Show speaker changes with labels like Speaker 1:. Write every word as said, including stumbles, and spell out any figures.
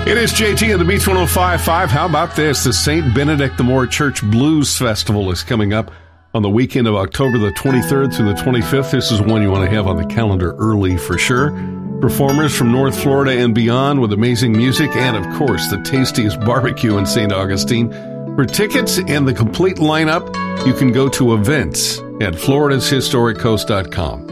Speaker 1: It is J T and the Beach one oh five point five. How about this? The Saint Benedict the Moor Church Blues Festival is coming up on the weekend of October the twenty-third through the twenty-fifth. This is one you want to have on the calendar early for sure. Performers from North Florida and beyond with amazing music and, of course, the tastiest barbecue in Saint Augustine. For tickets and the complete lineup, you can go to events at floridashistoric coast dot com.